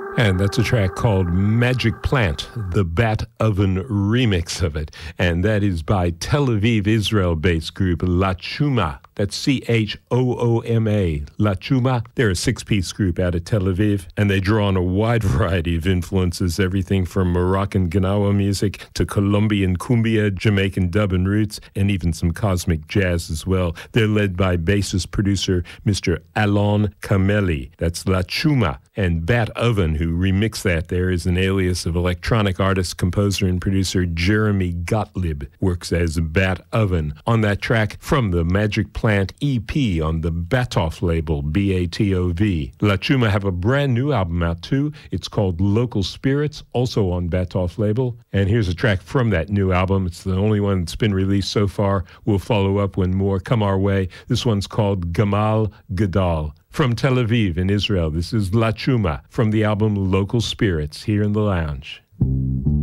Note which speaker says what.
Speaker 1: And that's a track called Magic Plant, the Bat Oven remix of it. And that is by Tel Aviv, Israel-based group La Chuma. That's C-H-O-O-M-A, La Chuma. They're a six-piece group out of Tel Aviv, and they draw on a wide variety of influences, everything from Moroccan Gnawa music to Colombian cumbia, Jamaican dub and roots, and even some cosmic jazz as well. They're led by bassist-producer Mr. Alon Kameli. That's La Chuma. And Bat Oven, who remixed that there, is an alias of electronic artist, composer, and producer Jeremy Gottlieb. Works as Bat Oven on that track from the Magic Plant EP on the Batov label, B-A-T-O-V. La Chuma have a brand new album out too. It's called Local Spirits, also on Batov label. And here's a track from that new album. It's the only one that's been released so far. We'll follow up when more come our way. This one's called Gamal Gadal. From Tel Aviv in Israel, this is La Chuma from the album Local Spirits here in the lounge.